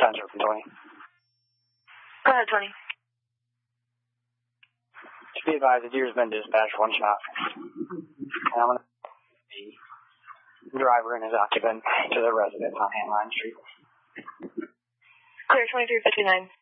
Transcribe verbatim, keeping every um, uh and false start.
ten zero from twenty. Go ahead, twenty. To be advised, the deer has been dispatched one shot. And I'm going to the driver and his occupant to the residence on Handline Street. Clear twenty-three fifty-nine.